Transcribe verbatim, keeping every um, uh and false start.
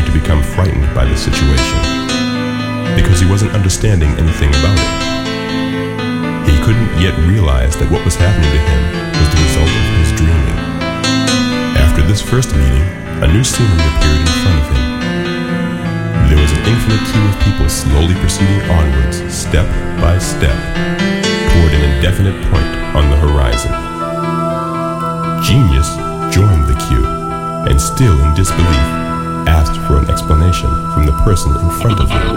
to become frightened by the situation, because he wasn't understanding anything about it. He couldn't yet realize that what was happening to him was the result of his dreaming. After this first meeting, a new scenery appeared in front of him. There was an infinite queue of people slowly proceeding onwards, step by step, toward an indefinite point on the horizon. Genius joined the queue, and still in disbelief, asked for an explanation from the person in front of him.